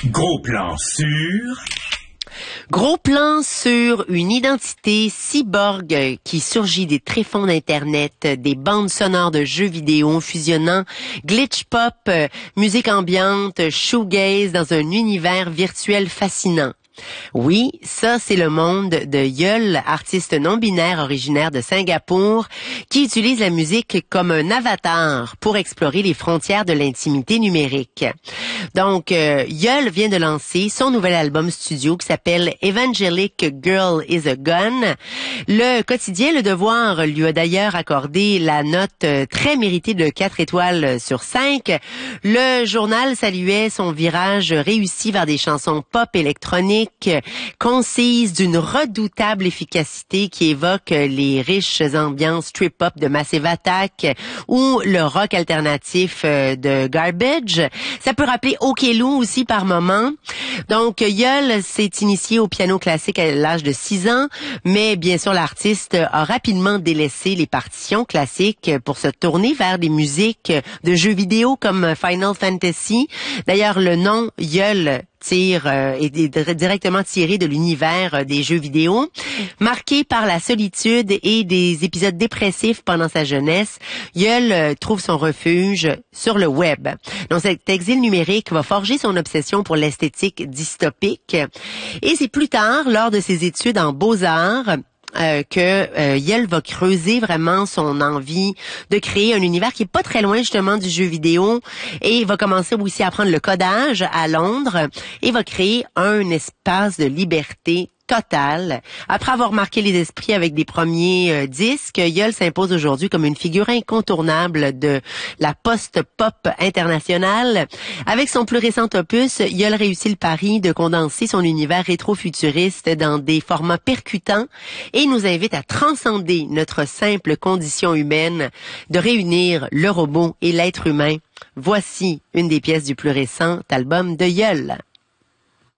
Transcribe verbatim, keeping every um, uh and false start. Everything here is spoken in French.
Gros plan sur... Gros plan sur une identité cyborg qui surgit des tréfonds d'Internet, des bandes sonores de jeux vidéo fusionnant glitch pop, musique ambiante, shoegaze dans un univers virtuel fascinant. Oui, ça c'est le monde de Yeol, artiste non-binaire originaire de Singapour, qui utilise la musique comme un avatar pour explorer les frontières de l'intimité numérique. Donc, euh, Yeol vient de lancer son nouvel album studio qui s'appelle Evangelic Girl is a Gun. Le quotidien Le Devoir lui a d'ailleurs accordé la note très méritée de quatre étoiles sur cinq. Le journal saluait son virage réussi vers des chansons pop électroniques concise d'une redoutable efficacité qui évoque les riches ambiances trip-hop de Massive Attack ou le rock alternatif de Garbage. Ça peut rappeler Okello aussi par moment. Donc, Yeol s'est initié au piano classique à l'âge de six ans, mais bien sûr, l'artiste a rapidement délaissé les partitions classiques pour se tourner vers des musiques de jeux vidéo comme Final Fantasy. D'ailleurs, le nom Yeol tire euh, est directement tiré de l'univers des jeux vidéo. Marqué par la solitude et des épisodes dépressifs pendant sa jeunesse, Yeol euh, trouve son refuge sur le web. Donc cet exil numérique va forger son obsession pour l'esthétique dystopique. Et c'est plus tard, lors de ses études en beaux-arts, Euh, que euh, Yeol va creuser vraiment son envie de créer un univers qui est pas très loin justement du jeu vidéo, et il va commencer aussi à apprendre le codage à Londres et va créer un espace de liberté totale. Après avoir marqué les esprits avec des premiers euh, disques, Yeol s'impose aujourd'hui comme une figure incontournable de la post-pop internationale. Avec son plus récent opus, Yeol réussit le pari de condenser son univers rétro-futuriste dans des formats percutants et nous invite à transcender notre simple condition humaine, de réunir le robot et l'être humain. Voici une des pièces du plus récent album de Yeol.